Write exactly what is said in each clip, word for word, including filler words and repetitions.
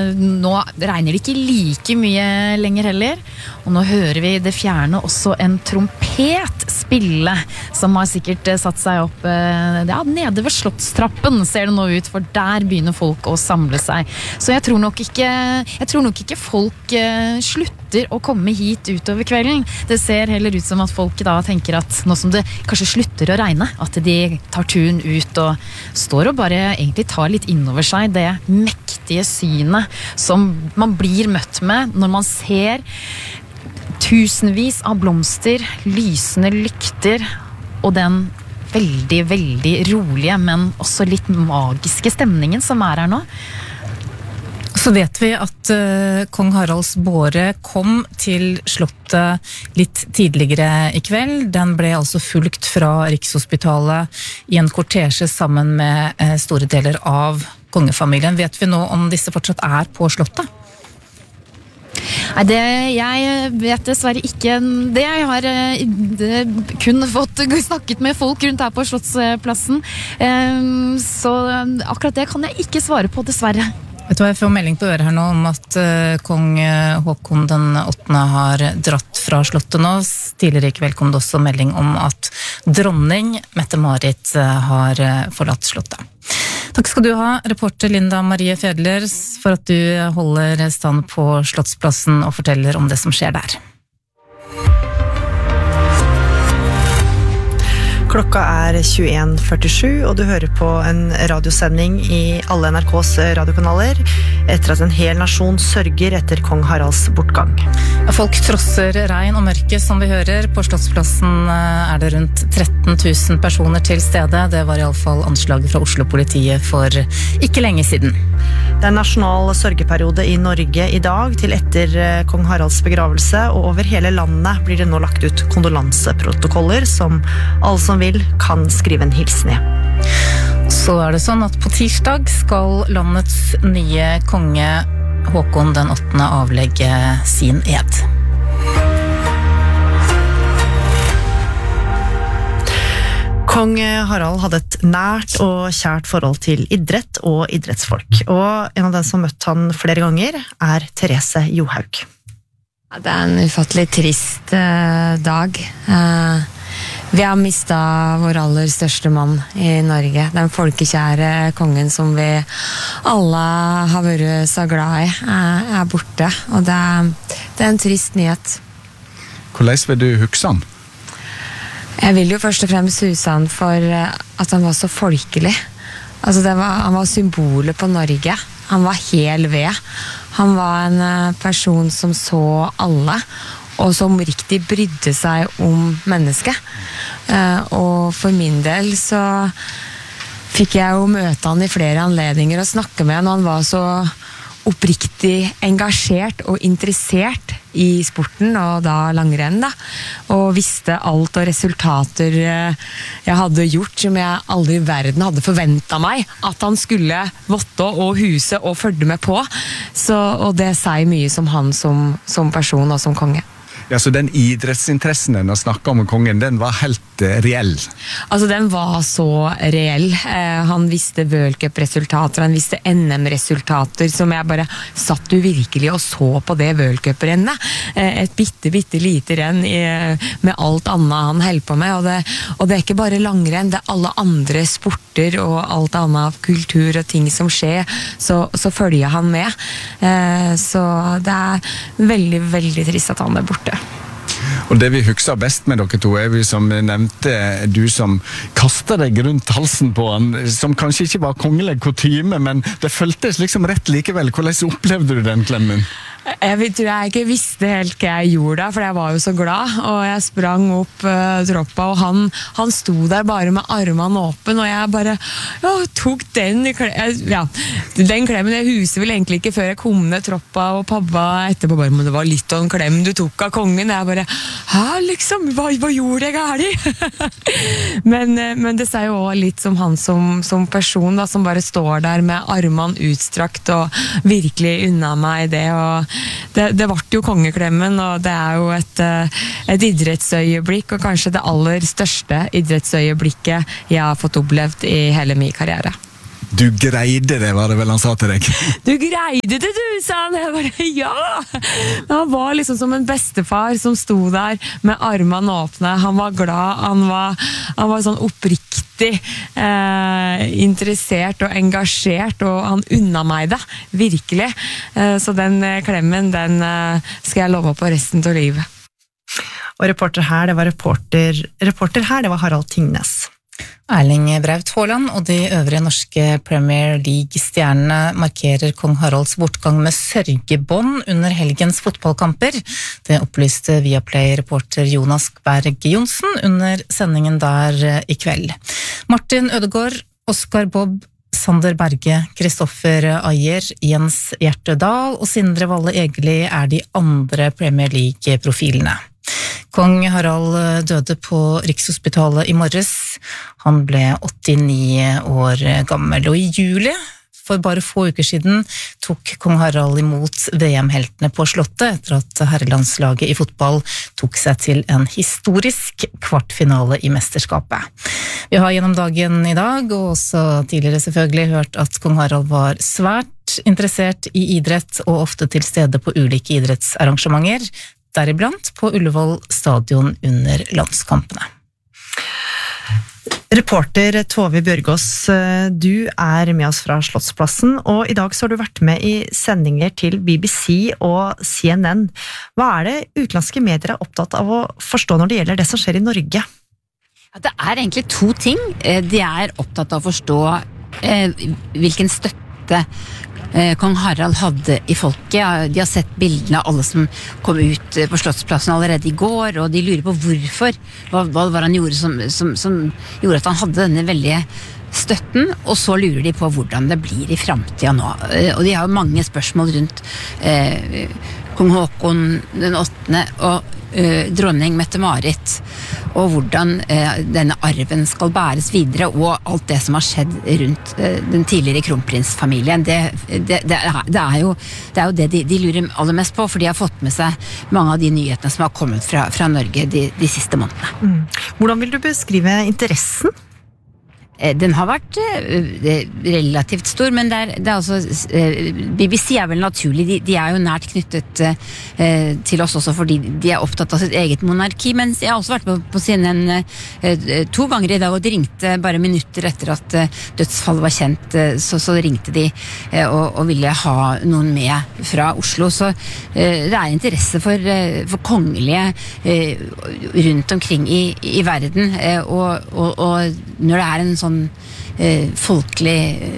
nå regner det ikke like mye lenger heller, og nå hører vi det fjerne også en trompet spille, som har sikkert satt seg opp ja, nede ved slottstrappen, ser det nå ut, for der begynner folk å samle seg. Så jeg tror nok ikke, jeg tror nok ikke folk uh, slutter å komme hit utover kvelden. Det ser heller ut som at folk da tenker at nå som det kanskje slutter å regne, at de tar turen ut og står og bare egentlig tar litt innover seg det mektige synet som man blir møtt med når man ser tusenvis av blomster, lysende lykter og den veldig, veldig rolige, men også litt magiske stemningen som er her nå. Så vet vi at uh, kong Haralds båre kom til slottet litt tidligere i kveld. Den ble altså fulgt fra Rikshospitalet i en kortesje sammen med uh, store deler av kongefamilien. Vet vi nå om disse fortsatt er på slottet? Nei, det, jeg vet dessverre ikke det. Jeg har det, kun fått snakket med folk rundt her på Slottsplassen. Um, så akkurat det kan jeg ikke svare på, dessverre. Vet du hva, jeg får melding på øret her nå om at uh, kong Håkon den åttende har dratt fra slottet nå. Tidligere i kveld kom det også melding om at dronning Mette-Marit uh, har uh, forlatt slottet. Takk skal du ha, reporter Linda Marie Fedler, for at du holder stand på Slottsplassen og forteller om det som skjer der. Klokka er tjueen førtisju, og du hører på en radiosending i alle N R K's radiokanaler etter at en hel nasjon sørger etter kong Haralds bortgang. Folk trosser regn og mørke, som vi hører. På Slottsplassen er det rundt tretten tusen personer til stede. Det var i alle fall anslaget fra Oslo-politiet for ikke lenge siden. Det er nasjonal sørgeperiode i Norge i dag til etter kong Haralds begravelse, og over hele landet blir det nå lagt ut kondolanseprotokoller som alle som vil kan skrive en hilsen i. Så er det sånn at på tirsdag skal landets nye konge Håkon den åttende avlegge sin ed. Kong Harald hadde et nært og kjært forhold til idrett og idrettsfolk, og en av dem som møtte han flere ganger er Therese Johaug. Det er en ufattelig trist uh, dag. Uh, vi har mistet vår aller største mann i Norge. Den folkekjære kongen som vi alle har vært så glad i, uh, er borte. Og det er, det er en trist nyhet. Hvordan vil du huske han? Jeg vil jo først og fremst huske han for at han var så folkelig. Altså det var, han var symbolet på Norge. Han var hel ved. Han var en person som så alle, og som riktig brydde seg om mennesket. Og for min del så fikk jeg jo møte han i flere anledninger og snakke med han, og han var så oppriktig engasjert og interessert i sporten, og da langrenn da, og visste alt og resultater jeg hadde gjort som jeg aldri i verden hadde forventet meg at han skulle votte og huse og følge med på, så, og det sier mye som han som, som person og som konge. Ja, så den idrettsinteressen den å snakke om kongen, den var helt uh, reell? Altså, den var så reell. Eh, han visste World Cup-resultater, han visste N M-resultater, som jeg bare satt du virkelig og så på det World Cup-rennet. Eh, et bitte, bitte lite renn i, med alt annet han held på med, og det, og det er ikke bare langrenn, det er alle andre sporter og alt annet kultur og ting som skjer, så, så følger han med. Eh, så det er veldig, veldig trist at han er borte. Og det vi husker best med dere to er vi som nevnte du som kastet deg rundt halsen på han, som kanskje ikke var kongelig kutyme, men det føltes liksom rett likevel. Hvordan opplevde du den klemmen? Jeg tror jeg ikke visste helt hva jeg gjorde da, for jeg var jo så glad, og jeg sprang opp uh, troppa, og han, han sto der bare med armene åpen, og jeg bare ja, tok den klemmen, ja, den klemmen, jeg huset vel egentlig ikke før jeg kom ned troppa, og pappa etterpå bare, men det var litt av en klem du tok av kongen, jeg bare, hæ, liksom, hva, hva gjorde jeg gærlig? men, men det sier jo også litt som han som, som person, da, som bare står der med armene utstrakt, og virkelig unna meg det, og Det, det ble jo kongeklemmen, og det er jo et, et idrettsøyeblikk, og kanskje det aller største idrettsøyeblikket jeg har fått opplevd i hele min karriere. Du greide det, var det vel han sa til deg? Du greide det, du, sa han. Jeg bare, ja! Han var liksom som en bestefar som sto der med armene åpne. Han var glad, han var, han var sånn oppriktig eh, interessert og engasjert, og han unna meg det, virkelig. Eh, så den klemmen, den eh, skal jeg love på resten av livet. Og reporter her, det var reporter, reporter her, det var Harald Tingnes. Erling Braut Haaland og de øvrige norske Premier League-stjernene markerer kong Haralds bortgang med sørgebånd under helgens fotballkamper. Det opplyste Viaplay-reporter Jonas Berg Jonsen under sendingen der i kveld. Martin Ødegaard, Oscar Bob, Sander Berge, Kristoffer Ayer, Jens Hjertedal og Sindre Valle Egeli er de andre Premier League-profilene. Kong Harald døde på Rikshospitalet i morges. Han ble åttini år gammel, og i juli, for bare få uker siden, tok kong Harald imot V M-heltene på Slottet etter at herrelandslaget i fotball tok seg til en historisk kvartfinale i mesterskapet. Vi har gjennom dagen i dag, og også tidligere selvfølgelig, hørt at kong Harald var svært interessert i idrett og ofte til stede på ulike idrettsarrangementer, deriblant på Ullevål stadion under landskampene. Reporter Tove Bjørgås, du er med oss fra Slottsplassen, og i dag så har du vært med i sendinger til B B C og C N N. Hva er det utenlandske medier er opptatt av å forstå når det gjelder det som skjer i Norge? Ja, det er egentlig to ting. De er opptatt av å forstå eh, hvilken støtte kong Harald hadde i folket. De har sett bildene av alle som kom ut på Slottsplassen allerede i går, og de lurer på hvorfor, hva, hva var han gjorde som, som, som gjorde at han hadde denne veldige støtten, og så lurer de på hvordan det blir i fremtiden nå. Og de har jo mange spørsmål rundt eh, kong Håkon den åttende og eh, dronning Mette-Marit, og hvordan eh, denne arven skal bæres videre, og alt det som har skjedd rundt eh, den tidligere kronprinsfamilien. Det, det, det, er, det, er, jo, det er jo det de, de lurer aller mest på, for de har fått med seg mange av de nyhetene som har kommet fra, fra Norge de, de siste månedene. Mm. Hvordan vil du beskrive interessen? Den har vært eh, relativt stor, men det er, det er altså, eh, B B C er vel naturlig, de, de er jo nært knyttet eh, til oss også fordi de er opptatt av sitt eget monarki, mens jeg har også vært på, på C N N eh, to ganger i dag, og de ringte bare minutter etter at eh, dødsfallet var kjent, eh, så, så ringte de eh, og, og ville ha noen med fra Oslo, så eh, det er interesse for, eh, for kongelige eh, rundt omkring i, i verden, eh, og, og, og når det er en sånn eh, folkelig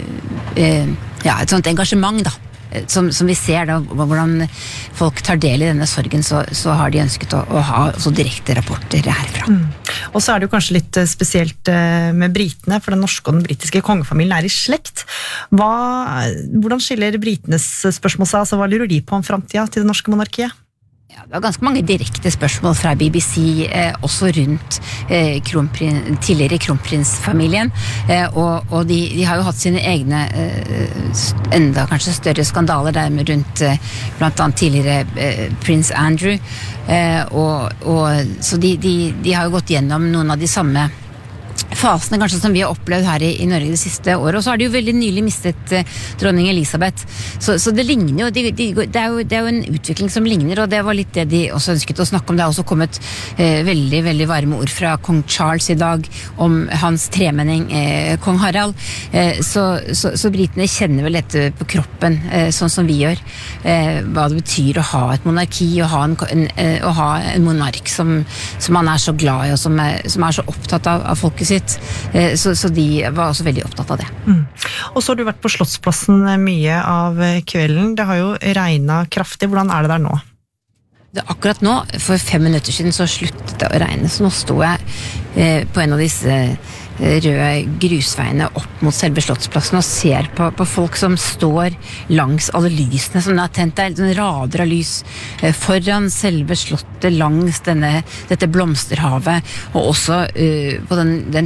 eh, ja, et sånt engasjement da, som, som vi ser da, hvordan folk tar del i denne sorgen, så, så har de ønsket å, å ha så direkte rapporter herfra. Mm. Og så er det jo kanskje litt spesielt med britene, for den norske og den britiske kongefamilien er i slekt. Hva, hvordan skiller britenes spørsmål seg? Altså, hva lurer de på om fremtiden til det norske monarkiet? Ja, det var ganske mange direkte spørsmål fra B B C, eh, også rundt eh, kronprin, tidligere kronprinsfamilien, eh, og, og de, de har jo hatt sine egne eh, enda kanskje større skandaler der med rundt eh, blant annet tidligere eh, prins Andrew, eh, og, og, så de, de, de har jo gått gjennom noen av de samme fasene kanskje som vi har opplevd her i, i Norge det siste året, og så har de jo veldig nylig mistet eh, dronning Elisabeth, så, så det ligner jo, de, de, det, er jo det er jo en utvikling som ligner, og det var litt det de også ønsket å snakke om. Det har også kommet eh, veldig, veldig varme ord fra kong Charles i dag om hans tremenning eh, kong Harald, eh, så, så, så britene kjenner vel dette på kroppen, eh, sånn som vi gjør, eh, hva det betyr å ha et monarki, å ha en, en, eh, å ha en monark som, som man er så glad i, og som er, som er så opptatt av, av folket sitt. Så, så de var også veldig opptatt av det. Mm. Og så har du vært på Slottsplassen mye av kvelden. Det har jo regnet kraftig. Hvordan er det der nå? Det, akkurat nå, for fem minutter siden, så sluttet det å regne. Så nå står jeg eh, på en av disse røde grusveiene opp mot selve Slottsplassen og ser på, på folk som står langs alle lysene som er tent. Det er sånn rader av lys eh, foran selve slottet, langs denne, dette blomsterhavet, og også eh, på den, den trappen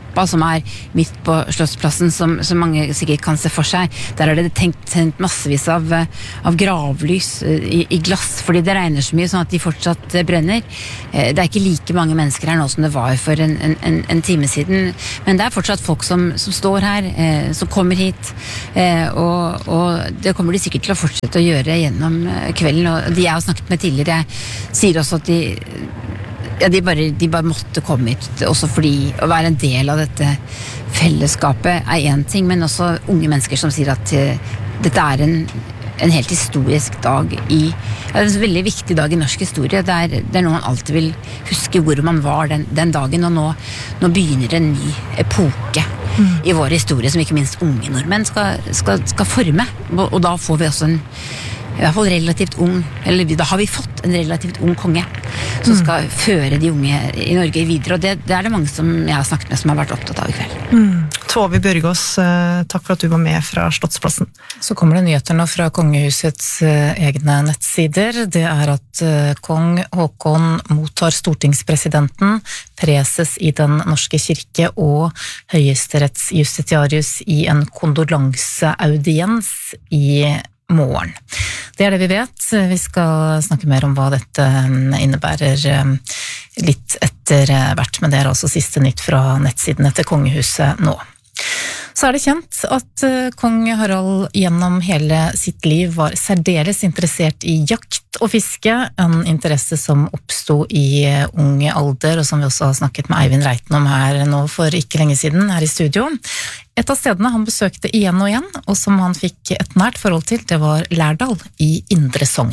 trappa som er midt på Slottsplassen, som, som mange sikkert kan se for seg. Der er det tenkt, tenkt massevis av, av gravlys i, i glass, fordi det regner så mye sånn at de fortsatt brenner. Det er ikke like mange mennesker her nå som det var for en, en, en time siden, men det er fortsatt folk som, som står her, eh, som kommer hit, eh, og, og det kommer de sikkert til å fortsette å gjøre gjennom kvelden, og de jeg har snakket med tidligere sier også at de Ja, de bare, de bare måtte komme hit, også fordi å være en del av dette fellesskapet er en ting, men også unge mennesker som sier at uh, dette er en, en helt historisk dag i, ja, en veldig viktig dag i norsk historie. Det er, det er noe man alltid vil huske hvor man var den, den dagen, og nå, nå begynner en ny epoke mm. i vår historie, som ikke minst unge nordmenn skal, skal, skal forme, og, og da får vi også en i hvert fall relativt ung, eller da har vi fått en relativt ung konge som skal mm. føre de unge i Norge videre, og det, det er det mange som jeg har snakket med som har vært opptatt av i kveld. Mm. Tove Bjørgaas, takk for at du var med fra Slottsplassen. Så kommer det nyheter nå fra kongehusets egne nettsider. Det er at kong Håkon mottar stortingspresidenten, preses i den norske kirke og høyesterettsjustitiarius i en kondolanseaudiens i morgen. Det er det vi vet. Vi skal snakke mer om hva dette innebærer litt etter hvert, men det er altså siste nytt fra nettsidene til kongehuset nå. Så er det kjent at kong Harald gjennom hele sitt liv var særdeles interessert i jakt og fiske, en interesse som oppstod i ung alder, og som vi også har snakket med Eivind Reiten om her nå for ikke lenge siden, her i studio. Et av stedene han besøkte igjen og igjen, og som han fikk et nært forhold til, det var Lærdal i Indre Sogn.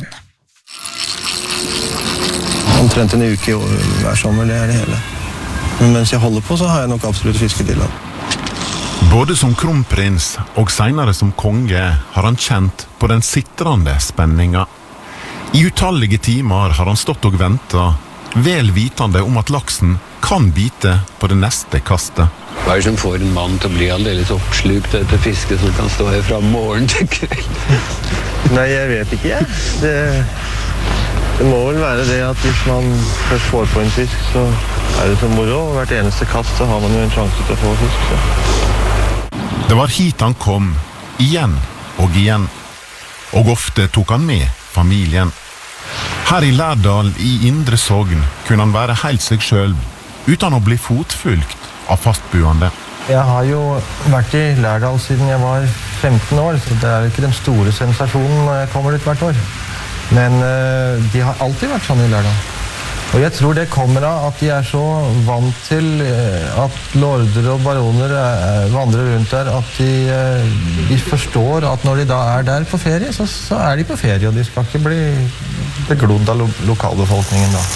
Omtrent en uke hver sommer, det er det hele. Men mens jeg holder på, så har jeg nok absolutt fisketillatt. Både som kronprins og senere som konge har han kjent på den sitrende spenninga. I utallige timer har han stått og ventet, vel vitende om at laksen kan bite på det neste kastet. Hva er det som får en mann til å bli aldeles oppslukt etter fiske som kan stå her fra morgen til kveld? Nei, jeg vet ikke, jeg. Det, det må vel være det at hvis man først får på en fisk, så er det så moro, og hvert eneste kast så har man jo en sjanse til å få fisk. Så. Det var hit han kom, igjen og igjen, og ofte tok han med familien. Her i Lærdal i Indre Sogn kunne han være helt seg selv, uten å bli fotfulgt av fastbuende. Jeg har jo vært i Lærdal siden jeg var femten år, så det er ikke den store sensasjonen når jeg kommer dit hvert år. Men uh, de har alltid vært sånn i Lærdal. Og jeg tror det kommer av at de er så vant til at lorder og baroner vandrer rundt der, at de, de forstår at når de da er der på ferie, så, så er de på ferie, og de skal ikke bli beglodd av lo lokalbefolkningen da.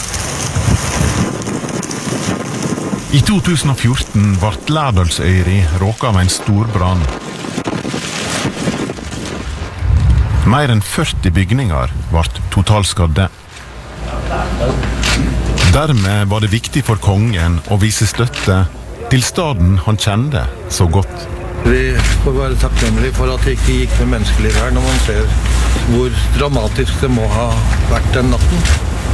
I to tusen og fjorten ble Lærdalsøyri råket av en stor brann. Mer enn førti bygninger ble totalskadde. Dermed var det viktig for kongen å vise støtte til staden han kjente så godt. Vi får være takknemlige for at det ikke gikk med menneskeliv her, når man ser hvor dramatisk det må ha vært den natten.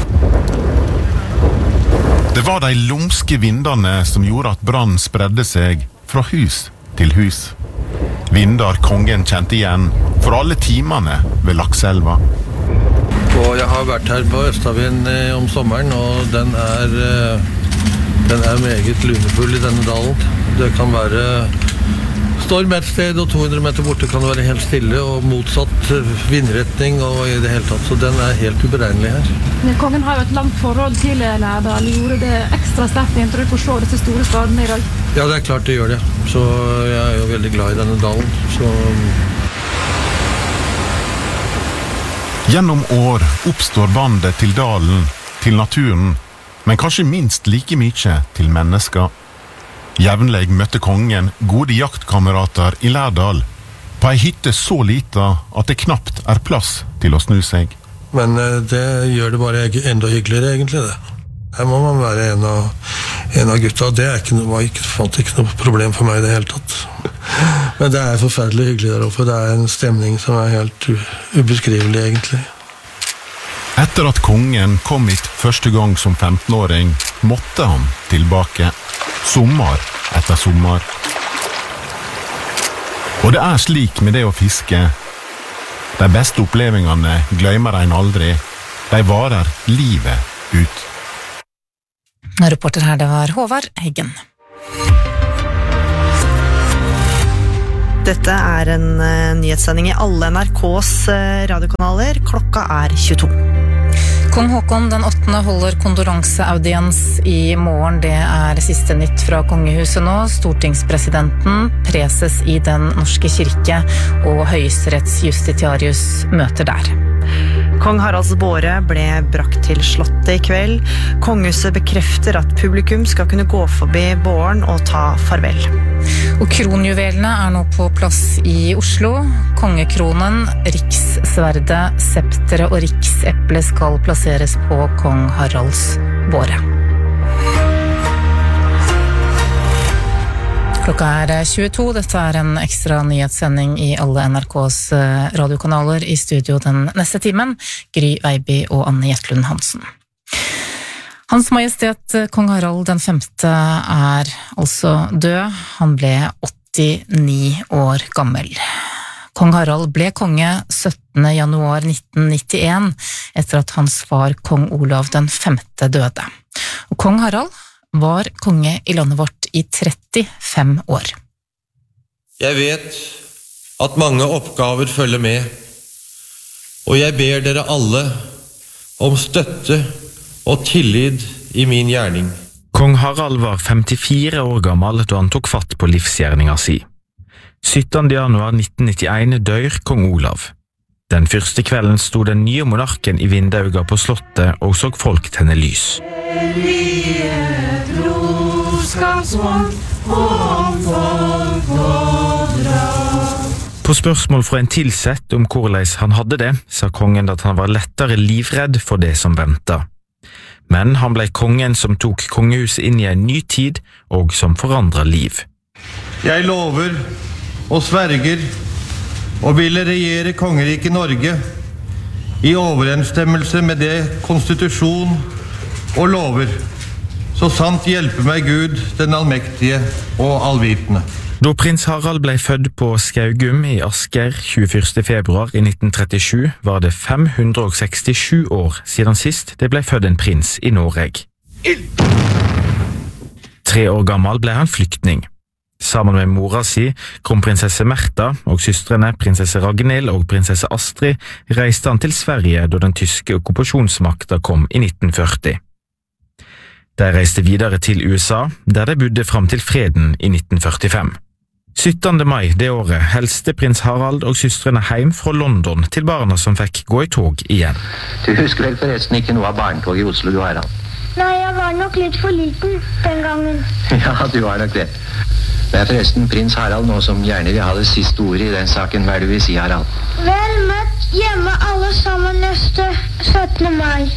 Det var de lumske vindene som gjorde at brannen spredde seg fra hus til hus. Vindar kongen kjente igjen for alle timene ved Lakselva. Og jeg har vært her på Østavien eh, om sommeren, og den er, eh, den er meget lunefull i denne dalen. Det kan være storm et sted, og to hundre meter borte kan det være helt stille, og motsatt vindretning og i det hele tatt, så den er helt uberegnelig her. Kongen har jo et langt forhold til Lærdal. Gjorde det ekstra sterkt inntrykk å se disse store skadene i dag? Ja, det er klart det gjør det. Så jeg er jo veldig glad i denne dalen, så... Gjennom år oppstår bandet til dalen, til naturen, men kanskje minst like mye til mennesker. Jevnlig møtte kongen gode jaktkamerater i Lærdal, på ei hytte så lita at det knapt er plass til å snu seg. Men det gjør det bare enda hyggeligere egentlig det. Her må man være en av, en av gutta, det er ikke, var ikke, fant ikke noe problem for meg i det hele tatt. Men det er forferdelig hyggelig der oppe. Det er en stemning som er helt ubeskrivelig, egentlig. Etter at kongen kom hit første gang som femtenåring, måtte han tilbake, sommer etter sommer. Og det er slik med det å fiske. De beste opplevelsene glemmer en aldri. De varer livet ut. Reporter her, det var Håvard Heggen. Dette er en uh, nyhetssending i alle N R K's uh, radiokanaler. Klokka er tjueto. Kong Håkon den åttende holder kondoranseaudiens i morgen. Det er siste nytt fra kongehuset nå. Stortingspresidenten, preses i Den norske kirke og høyesterettsjustitiarius møter der. Kong Haralds båre ble brakt til slottet i kveld. Kongehuset bekrefter at publikum skal kunne gå forbi båren og ta farvel. Og kronjuvelene er nå på plass i Oslo. Kongekronen, rikssverdet, septere og rikseple skal plasseres på kong Haralds båre. Klokka er tjueto, dette er en ekstra nyhetssending i alle N R K's radiokanaler. I studio den neste timen, Gry Veiby og Anne Gjertlund Hansen. Hans Majestet Kong Harald den femte er altså død. Han ble åttini år gammel. Kong Harald ble konge syttende januar nitten nittien etter at hans far Kong Olav den femte døde. Og Kong Harald var konge i landet vårt i trettifem år. Jeg vet at mange oppgaver følger med, og jeg ber dere alle om støtte og tillit i min gjerning. Kong Harald var femtifire år gammel da han tok fatt på livsgjerninga si. syttende januar nitten nittien dør kong Olav. Den første kvelden sto den nye monarken i vindauga på slottet og så folk tenne lys. På spørsmål fra en tilsett om hvordan han hadde det, sa kongen at han var lettere livredd for det som ventet. Men han ble kongen som tok kongehuset inn i en ny tid og som forandret liv. Jeg lover og sverger og ville regjere kongeriket Norge i overensstemmelse med det konstitusjon og lover, så sant hjelper meg Gud, den allmektige og allvitende. Da prins Harald ble født på Skaugum i Asker tjueførste februar i nitten trettisju, var det fem hundre sekstisju år siden sist det ble født en prins i Norge. Tre år gammel ble han flyktning. Sammen med mora si, kronprinsesse Märtha og søstrene prinsesse Ragnhild og prinsesse Astrid, reiste han til Sverige da den tyske okkupasjonsmakta kom i nitten førti. De reiste videre til U S A, der de bodde fram til freden i nitten førtifem. syttende mai det året helste prins Harald og søstrene hjem fra London til barna som fikk gå i tog igjen. Du husker vel forresten ikke noe av barntog i Oslo, du Harald? Nei, jeg var nok litt for liten den gangen. Ja, du var nok det. Det er forresten prins Harald nå som gjerne vil ha det siste ordet i den saken. Hva er det du vil si, Harald? Vel møtt hjemme alle sammen neste syttende mai.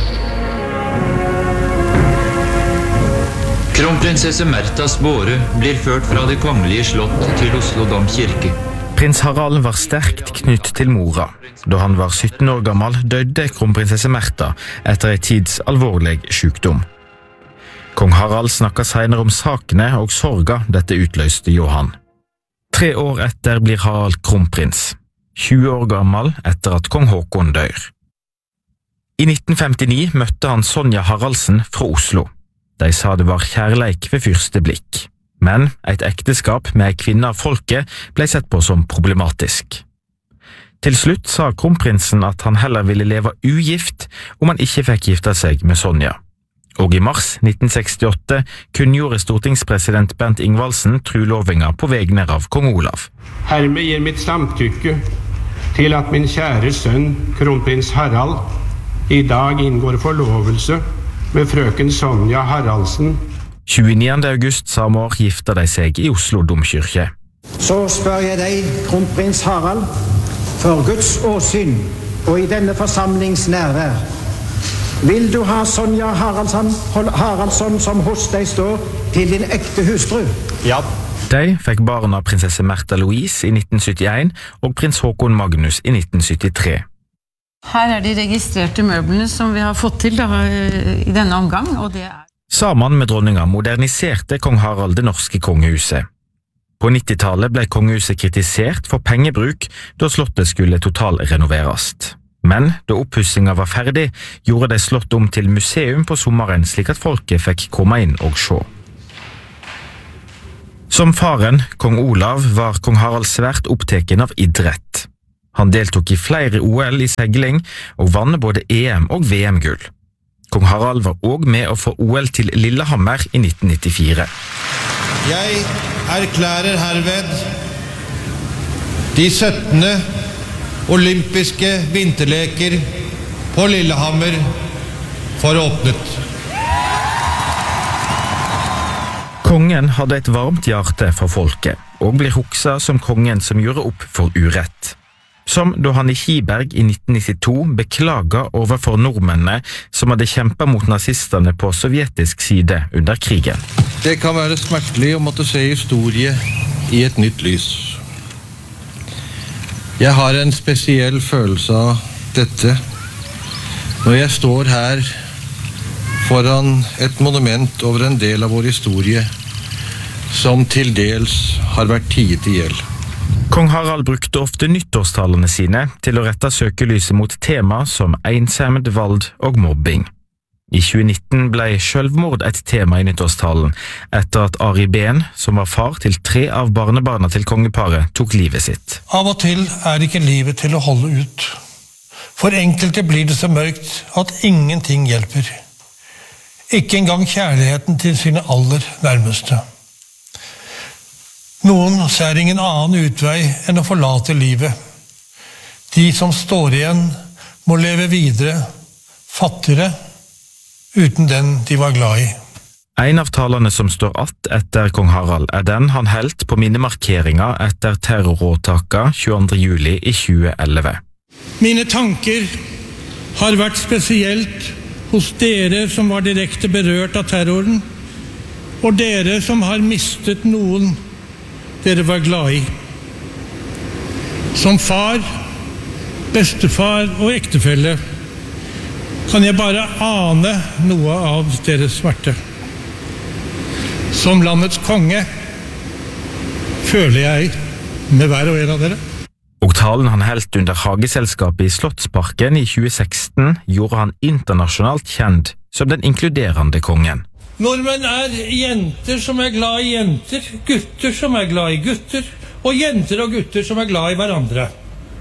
Kronprinsesse Märthas båre blir ført fra det kongelige slott til Oslo domkirke. Prins Harald var sterkt knytt til mora. Da han var sytten år gammel døde kronprinsesse Märtha etter en tids alvorlig sykdom. Kong Harald snakket senere om sakene og sorga dette utløste Johan. Tre år etter blir Harald kronprins, tjue år gammel etter at kong Håkon dør. I nitten femtini møtte han Sonja Haraldsen fra Oslo. De sa det var kjærleik ved første blikk, men et ekteskap med ei kvinne av folket ble sett på som problematisk. Til slutt sa kronprinsen at han heller ville leve ugift om han ikke fikk gifte seg med Sonja. Og i mars nitten sekstiåtte kunngjorde stortingspresident Bernt Ingvaldsen trulovinga på vegne av kong Olav. Hermed gir mitt samtykke til at min kjære sønn, kronprins Harald, i dag inngår forlovelse med frøken Sonja Haraldsen. tjueniende august samme år gifta de seg i Oslo domkirke. Så spør jeg deg, kronprins Harald, for Guds åsyn og i denne forsamlings nærvær, vil du ha Sonja Haraldsson, Haraldsson som hos deg står til din ekte hustru? Ja. De fikk barna prinsesse Märtha Louise i nitten syttien og prins Håkon Magnus i nitten syttitre. Her er de registrerte møblene som vi har fått til da, i denne omgang, og det er Sammen med dronninga moderniserte kong Harald det norske kongehuset. På nittitallet ble kongehuset kritisert for pengebruk da slottet skulle totalrenoveres. Men da oppussinga var ferdig, gjorde de slott om til museum på sommeren slik at folket fikk komme inn og se. Som faren, kong Olav, var kong Harald svært oppteken av idrett. Han deltok i flere O L i segling og vann både E M og V M-gull. Kong Harald var også med å få O L til Lillehammer i nitten nittifire. Jeg erklærer herved de syttende olympiske vinterleker på Lillehammer for åpnet. Kongen hadde et varmt hjerte for folket, og blir hukset som kongen som gjorde opp for urett. Som da han i Kiberg i nitten nittito beklaget overfor nordmennene som hadde kjempet mot nazistene på sovjetisk side under krigen. Det kan være smertelig å måtte se historie i et nytt lys. Jeg har en spesiell følelse av dette når jeg står her foran et monument over en del av vår historie som til dels har vært tiet i hjel. Kong Harald brukte ofte nyttårstalene sine til å rette søkelyset mot tema som ensomhet, vold og mobbing. I tjue nitten ble selvmord et tema i nyttårstalen etter at Ari Behn, som var far til tre av barnebarna til kongeparet, tok livet sitt. Av og til er ikke livet til å holde ut. For enkelte blir det så mørkt at ingenting hjelper. Ikke engang kjærligheten til sine aller nærmeste. Noen ser ingen annen utvei enn å forlate livet. De som står igjen må leve videre, fattigere, uten den de var glad i. En av talene som står att etter kong Harald er den han helt på minnemarkeringa etter terroråtaka tjueandre juli i tjue elleve. Mine tanker har vært spesielt hos dere som var direkte berørt av terroren, og dere som har mistet noen dere var glad i. Som far, bestefar og ektefelle kan jeg bare ane noe av deres smerte. Som landets konge føler jeg med hver og en av dere. Og talen han helt under Hageselskapet i Slottsparken i tjue seksten gjorde han internasjonalt kjent som den inkluderende kongen. Nordmenn er jenter som er glad i jenter, gutter som er glad i gutter, og jenter og gutter som er glad i hverandre.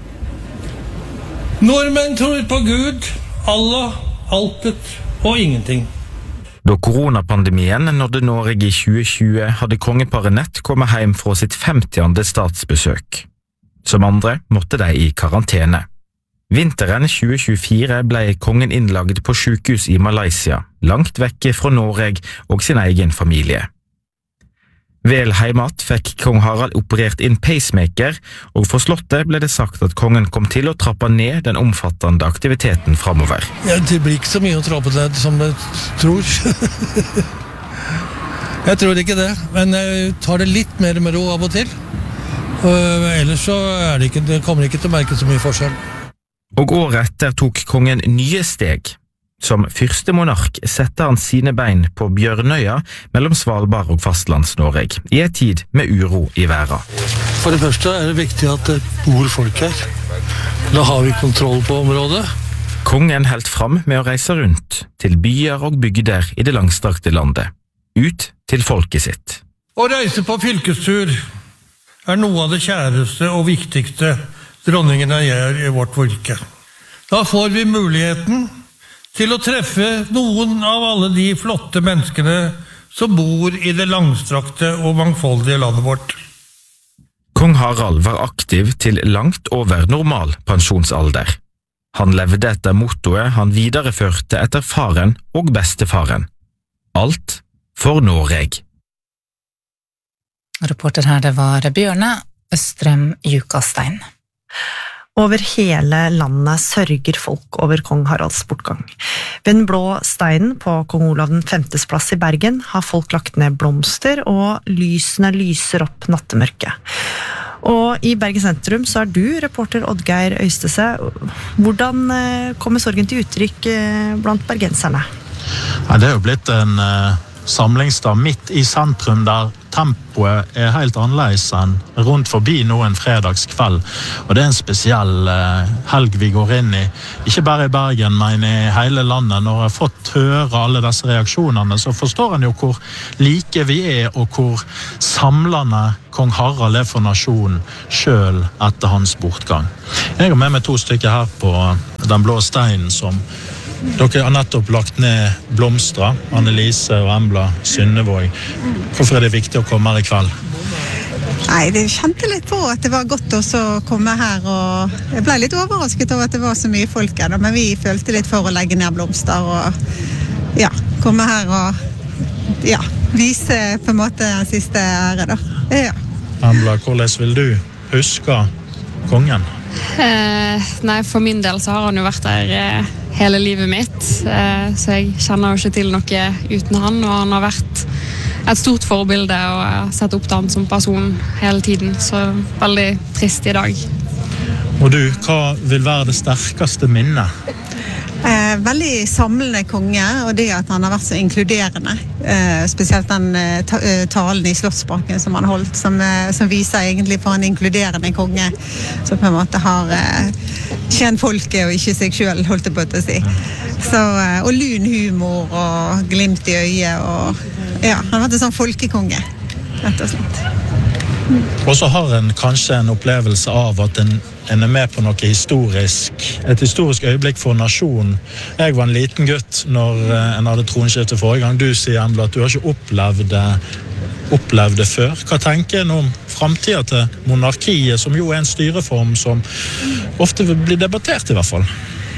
Nordmenn tror på Gud, Allah, altet og ingenting. Da koronapandemien nådde Norge i tjue tjue, hadde kongeparet nett kommet hjem fra sitt femtiende statsbesøk. Som andre måtte de i karantene. Vinteren tjue tjuefire ble kongen innlagt på sykehus i Malaysia, langt vekke fra Norge og sin egen familie. Vel heimat fikk kong Harald operert inn pacemaker, og for slottet ble det sagt at kongen kom til å trappe ned den omfattende aktiviteten fremover. Ja, det blir ikke så mye å trappe ned som jeg tror. Jeg tror ikke det, men jeg tar det litt mer med ro av og til. Og ellers så er det ikke, det kommer ikke til å merke så mye forskjell. Og året etter tok kongen nye steg. Som første monark sette han sine bein på Bjørnøya mellom Svalbard og fastlands-Norge, i en tid med uro i verden. For det første er det viktig at det bor folk her. Da har vi kontroll på området. Kongen helt fram med å reise rundt til byer og bygder i det langstrakte landet. Ut til folket sitt. Å reise på fylkestur er noe av det kjæreste og viktigste dronningene gjør i vårt fylke. Da får vi muligheten til å treffe noen av alle de flotte menneskene som bor i det langstrakte og mangfoldige landet vårt. Kong Harald var aktiv til langt over normal pensjonsalder. Han levde etter mottoet han videreførte etter faren og bestefaren. Alt for Norge. Reporter her, det var Bjørne Østrem Jukastein. Over hele landet sørger folk over kong Haralds bortgang. Ved den blå steinen på kong Olav den femtes plass i Bergen har folk lagt ned blomster, og lysene lyser opp nattemørket. Og i Bergen sentrum så er du, reporter Oddgeir Øystese. Hvordan kommer sorgen til uttrykk blant bergenserne? Ja, det er jo blitt en uh, samlingsdag midt i sentrum der tempoet er helt annerledes enn rundt forbi nå en fredagskveld. Og det er en spesiell uh, helg vi går inn i. Ikke bare i Bergen, men i hele landet. Når jeg har fått høre alle disse reaksjonene, så forstår en jo hvor like vi er, og hvor samlende kong Harald er for nasjonen selv etter hans bortgang. Jeg har med meg to stykker her på Den blå steinen som dere har nettopp lagt ned blomstra, Annelise og Embla Synnevåg. Hvorfor er det viktig å komme her i kveld? Nei, det kjente litt på at det var godt også å komme her, og jeg ble litt overrasket over at det var så mye folk her, men vi følte litt for å legge ned blomster og ja, komme her og ja, vise på en måte den siste ære da. Ja. Embla, hvordan vil du huske kongen? Eh, nei, for min del så har han jo vært der eh, hele livet mitt, eh, så jeg kjenner jo ikke til noe uten han, og han har vært et stort forbilde og jeg har sett opp til han som person hele tiden, så veldig trist i dag. Og du, hva vil være det sterkeste minnet? Eh, veldig samlende konge, og det at han har vært så inkluderende. Eh, spesielt den eh, ta talen i Slottsparken som han holdt, som, eh, som viser egentlig for en inkluderende konge, som på en måte har eh, kjent folket og ikke seg selv, holdt det på å si. Så, eh, og lun humor og glimt i øyet, og ja, han har vært en sånn folkekonge, rett og slett. Mm. Og så har en kanskje en opplevelse av at en En er med på noe historisk, et historisk øyeblikk for nasjonen. Jeg var en liten gutt når en hadde tronskifte forrige gang. Du sier, Embla, at du har ikke opplevd det, opplevd det før. Hva tenker en om fremtiden til monarkiet, som jo er en styreform som ofte blir debattert i hvert fall?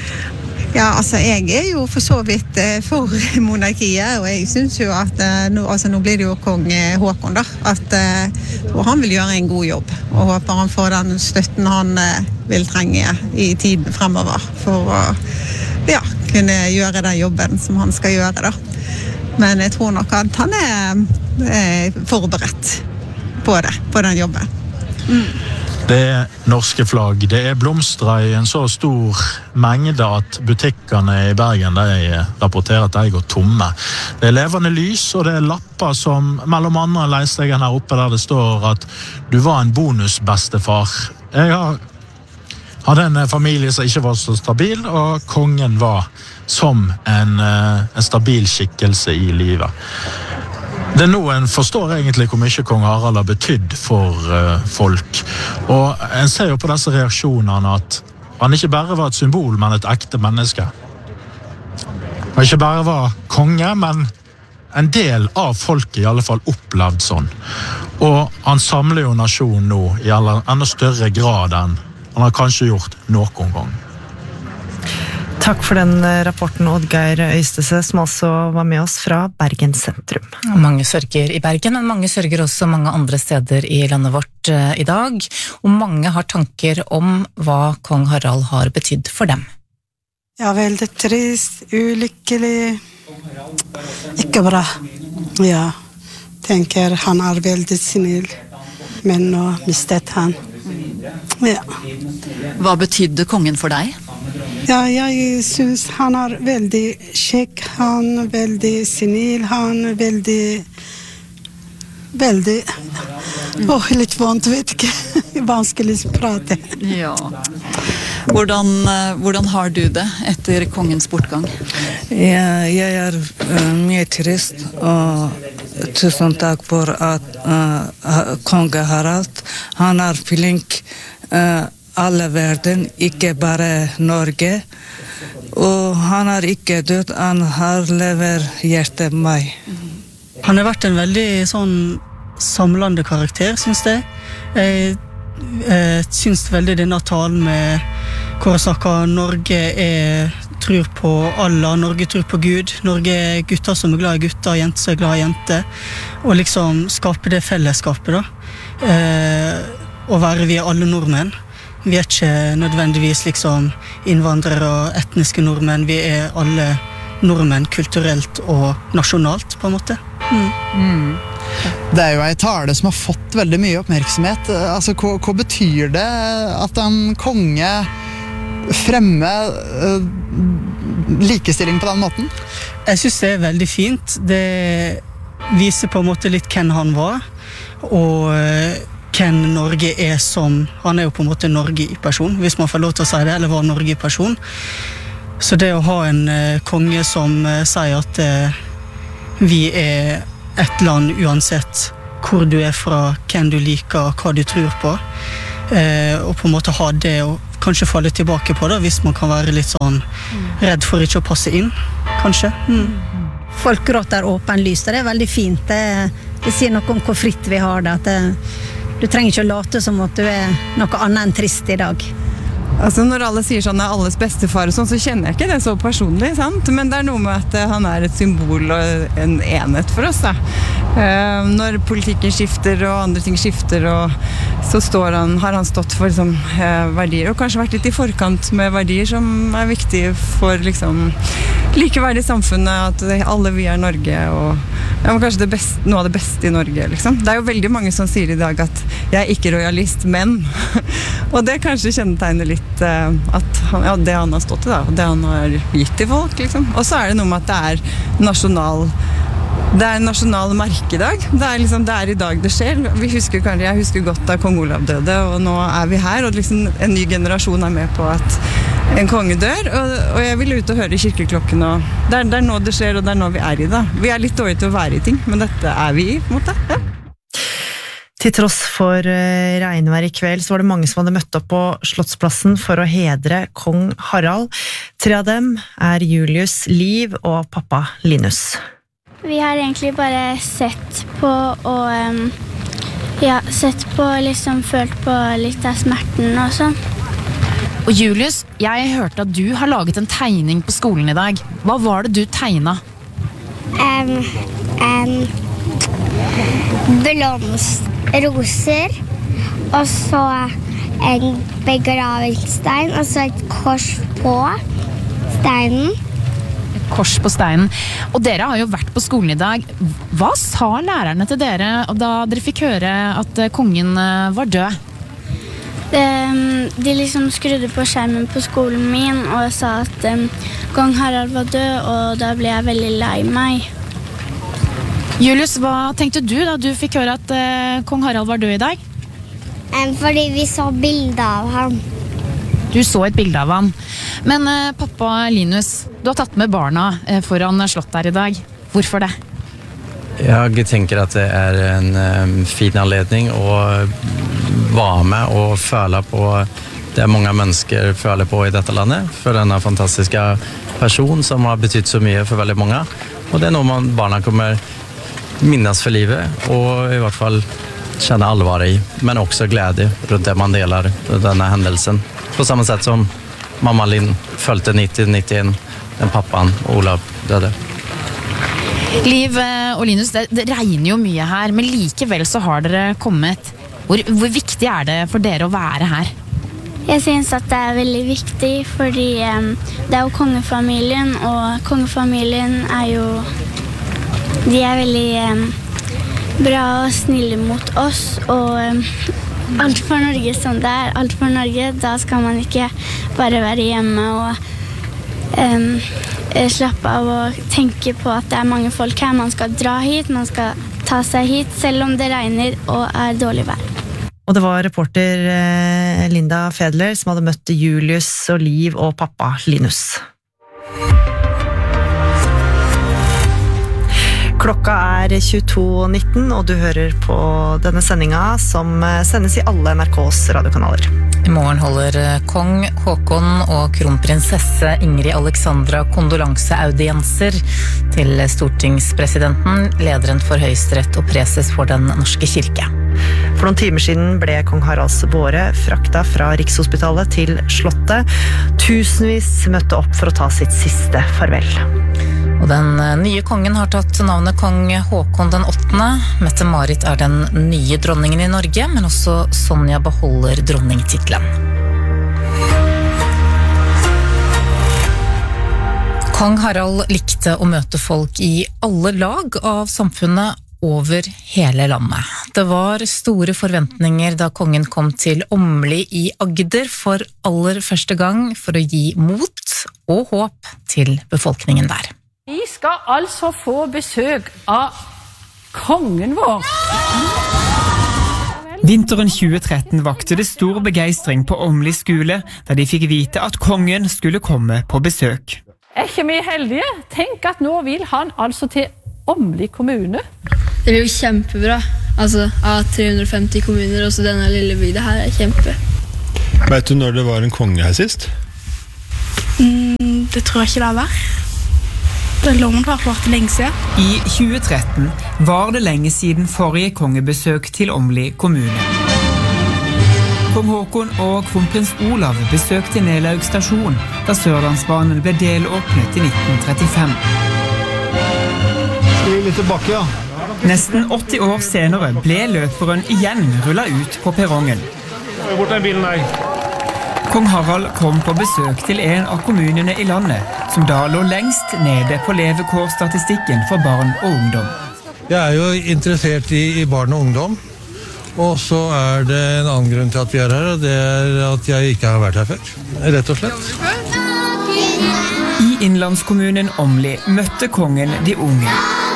Ja, altså jeg er jo for så vidt eh, for monarkiet, og jeg synes jo at eh, nå, altså, nå blir det jo kong Håkon da, at eh, og han vil gjøre en god jobb, og håper han får den støtten han eh, vil trenge i tiden fremover, for å ja, kunne gjøre den jobben som han skal gjøre da. Men jeg tror nok at han er, er forberedt på det, på den jobben. Mm. Det er norske flagg, det er blomstre i en så stor mengde at butikkene i Bergen de rapporterer at de går tomme. Det er levende lys, og det er lapper som, mellom andre leser jeg her oppe der det står at du var en bonusbestefar. Jeg har, hadde en familie som ikke var så stabil, og kongen var som en, en stabil skikkelse i livet. Det er nå en forstår egentlig hvor mye kong Harald har betydd for uh, folk. Og en ser jo på disse reaksjonene at han ikke bare var et symbol, men et ekte menneske. Han ikke bare var konge, men en del av folket i alle fall opplevd sånn. Og han samler jo nasjonen nå i enda større grad enn han har kanskje gjort noen gang. Takk for den rapporten, Oddgeir Øystese, som altså var med oss fra Bergen sentrum. Mange sørger i Bergen, men mange sørger også mange andre steder i landet vårt i dag, og mange har tanker om hva kong Harald har betydd for dem. Ja, veldig trist, ulykkelig, ikke bra. Ja, tenker han er veldig snill, men nå mistet han. Ja. Hva betydde kongen for deg? Ja, jeg synes han er veldig kjekk, han er veldig snill, han er veldig, veldig, åh, litt vondt, vet ikke, vanskelig å prate. Ja. Hvordan, hvordan har du det etter kongens bortgang? Ja, jeg er uh, mye trist, og tusen takk for at uh, konge Harald, han er flink, uh, alle verden, ikke bare Norge. Og han er ikke død, han har lever hjertet meg. Han har vært en veldig sånn samlende karakter, synes jeg. Jeg, jeg synes veldig denne talen med hvor jeg snakker Norge er, tror på Allah, Norge tror på Gud. Norge er gutter som er glad i gutter, jenter som er glad i jenter. Og liksom skape det fellesskapet da. Eh, og være vi alle nordmenn. Vi er ikke nødvendigvis liksom innvandrere og etniske nordmenn, vi er alle nordmenn kulturelt og nasjonalt på en måte. Mm. Mm. Det er jo en tale som har fått veldig mye oppmerksomhet. Altså, hva, hva betyr det at en konge fremmer uh, likestilling på den måten? Jeg synes det er veldig fint. Det viser på en måte litt hvem han var, og hvem Norge er som, han er jo på en måte Norge i person, hvis man får lov til å si det, eller var Norge i person. Så det å ha en konge som sier at vi er et land uansett hvor du er fra, hvem du liker, hva du tror på, eh, og på en måte ha det og kanskje falle tilbake på det, hvis man kan være litt sånn redd for ikke å passe inn, kanskje. Mm. Folk gråter åpenlyst, og det er veldig fint. Det, det sier noe om hvor fritt vi har det, at det, du trenger ikke å late som at du er noe annet enn trist i dag. Altså når alle sier sånn er alles bestefar og sånn, så kjenner jeg ikke det så personlig, sant? Men det er noe med at han er et symbol og en enhet for oss da. Uh, når politikken skifter og andre ting skifter, og så står han, har han stått for liksom, uh, verdier, og kanskje vært litt i forkant med verdier som er viktige for liksom, likeverdig samfunnet, at alle vi er Norge, og ja, men kanskje det beste, noe av det beste i Norge. Liksom. Det er jo veldig mange som sier i dag at jeg er ikke royalist, men og det kanskje kjennetegner litt uh, at han, ja, det han har stått i da, og det han har gitt til folk. Liksom. Og så er det noe med at det er nasjonal Det er en nasjonal merkedag. Det er, liksom, det er i dag det skjer. Vi husker, kanskje, jeg husker godt da kong Olav døde, og nå er vi her, og liksom en ny generasjon er med på at en konge dør, og, og jeg vil ut og høre kirkeklokken, og det er, det er nå det skjer, og det er nå vi er i det. Vi er litt dårlige til å være i ting, men dette er vi i, på en måte. Ja. Til tross for regnvær i kveld, så var det mange som hadde møtt opp på Slottsplassen for å hedre kong Harald. Tre av dem er Julius, Liv og pappa Linus. Vi har egentlig bare sett på og um, ja, sett på, liksom følt på litt av smerten og sånn. Og Julius, jeg hørte at du har laget en tegning på skolen i dag. Hva var det du tegnet? Um, um, blomst, roser, og så en begravelsestein, og så et kors på steinen. Kors på steinen. Og dere har jo vært på skolen i dag. Hva sa lærerne til dere da dere fikk høre at kongen var død? De, de liksom skrudde på skjermen på skolen min og sa at um, kong Harald var død, og da ble jeg veldig lei meg. Julius, hva tenkte du da du fikk høre at uh, kong Harald var død i dag? Um, fordi vi så bilder av ham. Du så et bilde av han. Men uh, pappa Linus, du har tatt med barna uh, foran slottet her i dag. Hvorfor det? Jeg tenker at det er en um, fin anledning å være med og føle på det mange mennesker føler på i dette landet, for denne fantastiske person som har betydd så mye for veldig mange. Og det er noe man barna kommer minnes for livet, og i hvert fall kjenne alvor i, men også glede rundt det man deler denne hendelsen. På samme sett som mamma Linn følte nittio nittioen, den pappan Olav døde. Liv og Linus, det, det regner jo mye her, men likevel så har dere kommet. Hvor, hvor viktig er det for dere å være her? Jeg synes at det er veldig viktig, fordi um, det er jo kongefamilien, og kongefamilien er jo, de er veldig um, bra og snille mot oss, og um, alt for Norge som det er, alt for Norge, da skal man ikke bare være hjemme og um, slappe av og tenke på at det er mange folk her. Man skal dra hit, man skal ta seg hit, selv om det regner og er dårlig vær. Og det var reporter Linda Fedler som hadde møtt Julius og Liv og pappa Linus. Klokka er tjueto nitten, og du hører på denne sendinga som sendes i alle N R K's radiokanaler. I morgen holder kong Håkon og kronprinsesse Ingrid Alexandra kondolanseaudienser til stortingspresidenten, lederen for Høyesterett og preses for Den norske kirke. For noen timer siden ble kong Haralds båre frakta fra Rikshospitalet til Slottet. Tusenvis møtte opp for å ta sitt siste farvel. Og den nye kongen har tatt navnet kong Håkon den åttende. Mette-Marit er den nye dronningen i Norge, men også Sonja beholder dronningtitlen. Kong Harald likte å møte folk i alle lag av samfunnet over hele landet. Det var store forventninger da kongen kom til Åmli i Agder for aller første gang for å gi mot og håp til befolkningen der. Vi skal altså få besøk av kongen vår. Vinteren tjue tretten vakte det stor begeistring på Åmli skole, da de fikk vite at kongen skulle komme på besøk. Er ikke vi heldige? Tenk at nå vil han altså til Åmli kommune. Det er jo kjempebra. Altså, av tre hundre og femti kommuner, også denne lille bygda her er kjempe. Vet du når det var en konge her sist? Mm, det tror jeg ikke det har vært. Det lå man har vært lenge siden. I tjue tretten var det lenge siden forrige kongebesøk til Åmli kommune. Kong Håkon og kronprins Olav besøkte Nelaug stasjon, da Sørlandsbanen ble delåpnet i nitten trettifem. Skal vi litt tilbake, ja? Nesten åtti år senere ble løperen igjen rullet ut på perrongen. Bort den bilen der. Kong Harald kom på besøk til en av kommunene i landet, som da lå lengst nede på levekårsstatistikken for barn og ungdom. Jeg er jo interessert i, i barn og ungdom, og så er det en annen grunn til at vi er her, og det er at jeg ikke har vært her før, rett og slett. I innlandskommunen Åmli møtte kongen de unge.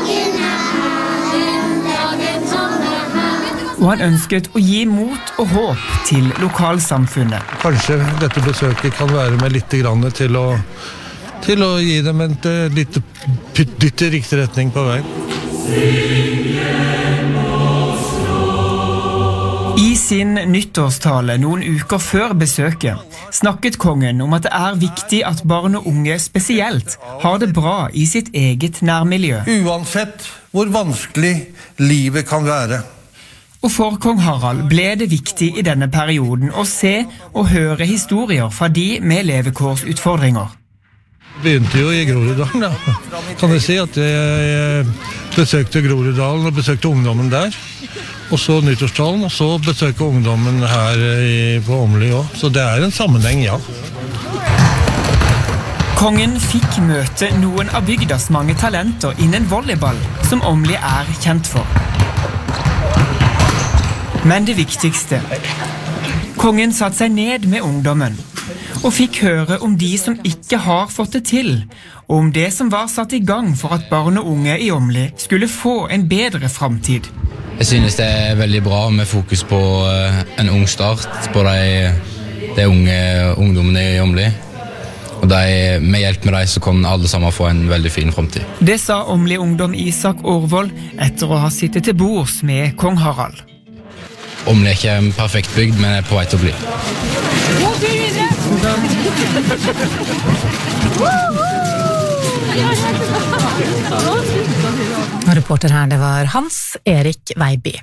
Og han ønsket å gi mot og håp til lokalsamfunnet. Kanskje dette besøket kan være med litt grann til å, til å gi dem en litt dytt i riktig retning på vei. I sin nyttårstale noen uker før besøket snakket kongen om at det er viktig at barn og unge spesielt har det bra i sitt eget nærmiljø. Uansett hvor vanskelig livet kan være. Og for kong Harald ble det viktig i denne perioden å se og høre historier fra de med levekårsutfordringer. Begynte jo i Groruddalen, da. Kan jeg si at jeg besøkte Groruddalen og besøkte ungdommen der. Og så nyttårstalen, og så besøkte ungdommen her i, på Åmli også. Så det er en sammenheng, ja. Kongen fikk møte noen av bygdas mange talenter innen volleyball, som Åmli er kjent for. Men det viktigste. Kongen satt seg ned med ungdommen, og fikk høre om de som ikke har fått det til, og om det som var satt i gang for at barn og unge i Åmli skulle få en bedre fremtid. Jeg synes det er veldig bra med fokus på en ung start på de, de unge ungdommene i Åmli. Og de, med hjelp med dem så kan alle sammen få en veldig fin fremtid. Det sa Åmli-ungdom Isak Årvold etter å ha sittet til bords med kong Harald. Åmli er ikke en perfekt bygd, men er på vei til å bli. Reporter her, det var Hans Erik Veiby.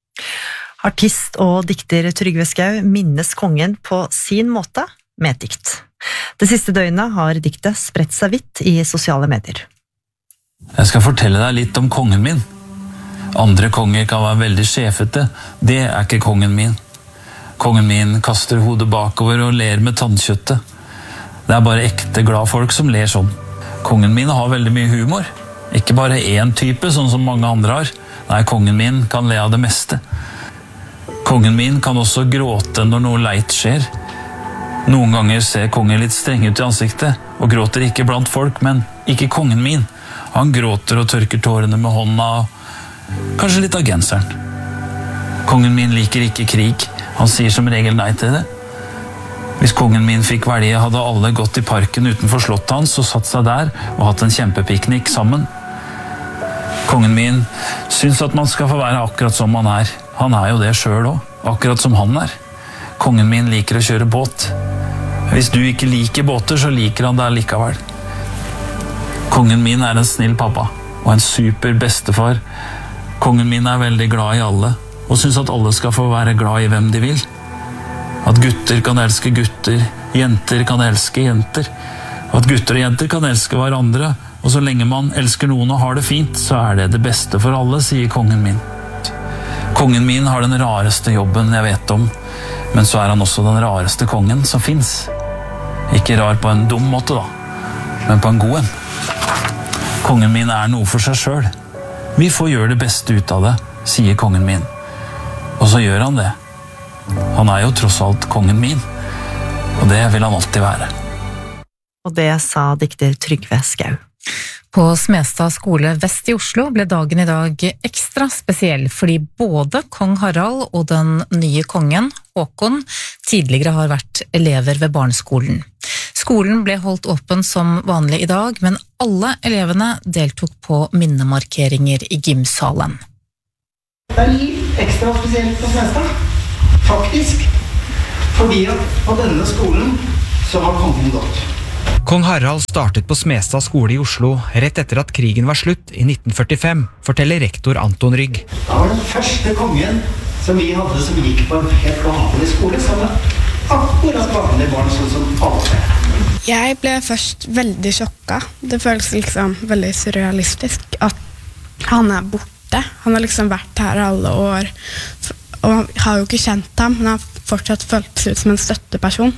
Artist og dikter Trygve Skau minnes kongen på sin måte med et dikt. Det siste døgnet har diktet spredt seg vidt i sosiale medier. Jeg skal fortelle deg litt om kongen min. Andre konger kan være veldig sjefete. Det er ikke kongen min. Kongen min kaster hodet bakover og ler med tannkjøttet. Det er bare ekte glad folk som ler sånn. Kongen min har veldig mye humor. Ikke bare én type, sånn som mange andre har. Nei, kongen min kan le av det meste. Kongen min kan også gråte når noe leit skjer. Noen ganger ser kongen litt streng ut i ansiktet, og gråter ikke blant folk, men ikke kongen min. Han gråter og tørker tårene med hånda, kanskje litt av genseren. Kongen min liker ikke krig. Han sier som regel nei til det. Hvis kongen min fikk velge, hadde alle gått i parken utenfor slottet hans og satt seg der og hatt en kjempepiknik sammen. Kongen min syns at man skal få være akkurat som man er. Han er jo det selv også, akkurat som han er. Kongen min liker å kjøre båt. Hvis du ikke liker båter, så liker han det likevel. Kongen min er en snill pappa og en super bestefar. Kongen min er veldig glad i alle, og synes at alle skal få være glad i hvem de vil. At gutter kan elske gutter, jenter kan elske jenter. At gutter og jenter kan elske hverandre, og så lenge man elsker noen og har det fint, så er det det beste for alle, sier kongen min. Kongen min har den rareste jobben jeg vet om, men så er han også den rareste kongen som finnes. Ikke rar på en dum måte da, men på en god en. Kongen min er noe for seg selv. Vi får gjøre det beste ut av det, sier kongen min. Og så gjør han det. Han er jo tross alt kongen min, og det vil han alltid være. Og det sa dikter Trygve Skau. På Smestad skole vest i Oslo ble dagen i dag ekstra spesiell, fordi både kong Harald og den nye kongen, Håkon, tidligere har vært elever ved barneskolen. Skolen ble holdt åpen som vanlig i dag, men alle elevene deltok på minnemarkeringer i gymsalen. Det er litt ekstra spesielt på Smestad, faktisk, fordi at på denne skolen så har kongen gått. Kong Harald startet på Smestad skole i Oslo rett etter at krigen var slutt i nitten førtifem, forteller rektor Anton Rygg. Da var den første kongen som vi hadde som gikk på en helt vanlig skole, som var akkurat vanlig barn, sånn som alle. Jeg ble først veldig sjokka. Det føles liksom veldig surrealistisk at han er borte. Han har liksom vært her alle år, og har jo ikke kjent ham, men har fortsatt følt ut som en støtteperson.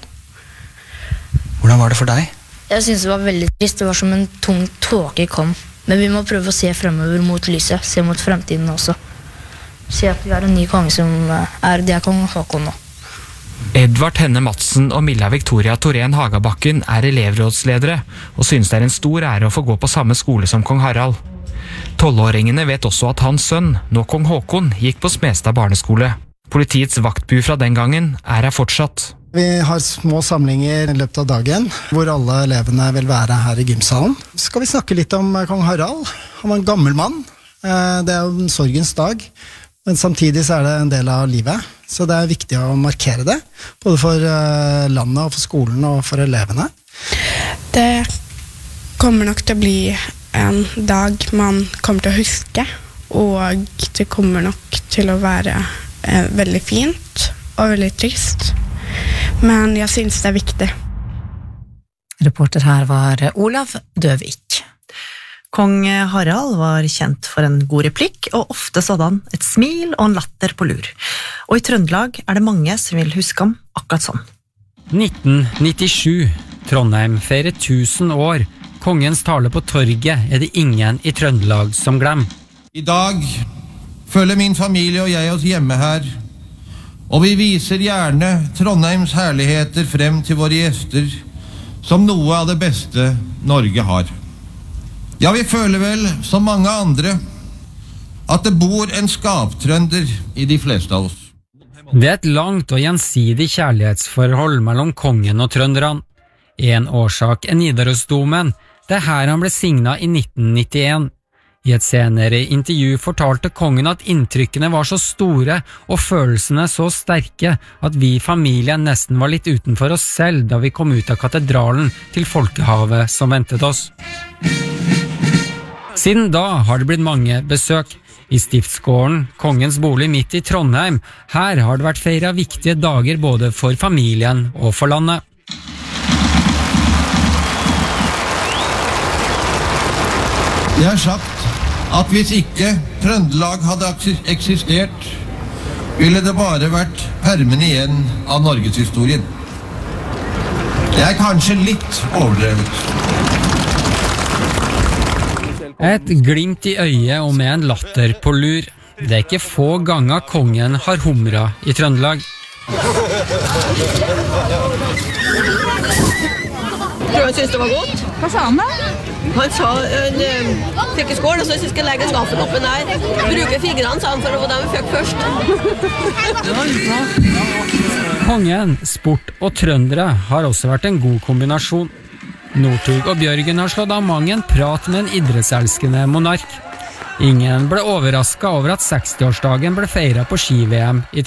Hvordan var det for deg? Jeg synes det var veldig trist. Det var som en tung tåke kom. Men vi må prøve å se fremover mot lyset, se mot fremtiden også. Se at vi har en ny konge som er, det er kong Håkon nå. Edvard Henne Madsen og Milla Victoria Torén Hagabakken er elevrådsledere, og synes det er en stor ære å få gå på samme skole som kong Harald. Tolvåringene vet også at hans sønn, nå kong Håkon, gikk på Smestad barneskole. Politiets vaktbu fra den gangen er her fortsatt. Vi har små samlinger i løpet av dagen, hvor alle elevene vil være her i gymsalen. Så skal vi snakke litt om kong Harald. Han var en gammel mann. Det er jo en sorgens dag, men samtidig så er det en del av livet. Så det er viktig å markere det, både for landet og for skolen og for elevene. Det kommer nok til å bli en dag man kommer til å huske, og det kommer nok til å være veldig fint og veldig trist. Men jeg synes det er viktig. Reporter her var Olav Døvik. Kong Harald var kjent for en god replikk, og ofte så hadde han et smil og en latter på lur. Og i Trøndelag er det mange som vil huske ham akkurat sånn. nitten nittisju. Trondheim feirer tusen år. Kongens tale på torget er det ingen i Trøndelag som glem. I dag føler min familie og jeg oss hjemme her, og vi viser gjerne Trondheims herligheter frem til våre gjester som noe av det beste Norge har. Ja, vi føler vel, som mange andre, at det bor en skaptrønder i de fleste av oss. Det er et langt og gjensidig kjærlighetsforhold mellom kongen og trønderne. En årsak er Nidarosdomen, det er her han ble signet i nitten nittien. I et senere intervju fortalte kongen at inntrykkene var så store og følelsene så sterke at vi i familien nesten var litt utenfor oss selv da vi kom ut av katedralen til folkehavet som ventet oss. Siden da har det blitt mange besøk. I Stiftsgården, kongens bolig midt i Trondheim, her har det vært feiret viktige dager både for familien og for landet. Jeg har sagt at hvis ikke Trøndelag hadde eksistert, ville det bare vært permen igjen av Norgeshistorien. Det er kanskje litt overdrevet. Et glimt i øyet og med en latter på lur. Det er ikke få ganger kongen har humra i Trøndelag. Tror han synes det var godt? Hva sa han da? Han sa en uh, fikk i skål, og så synes jeg skal legge skaffen opp der. Bruke fingrene, sa han, for å få dem vi fikk først. Kongen, sport og trøndere har også vært en god kombinasjon. Northug og Bjørgen har slått av mang en prat med en idrettselskende monark. Ingen ble overrasket over at sekstiårsdagen ble feiret på ski-V M i